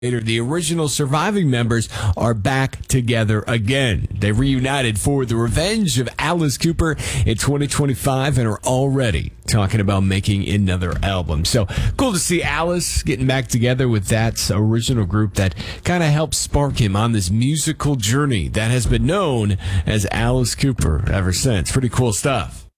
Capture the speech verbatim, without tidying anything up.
The original surviving members are back together again. They reunited for The Revenge of Alice Cooper in twenty twenty-five and are already talking about making another album. So cool to see Alice getting back together with that original group that kind of helped spark him on this musical journey that has been known as Alice Cooper ever since. Pretty cool stuff.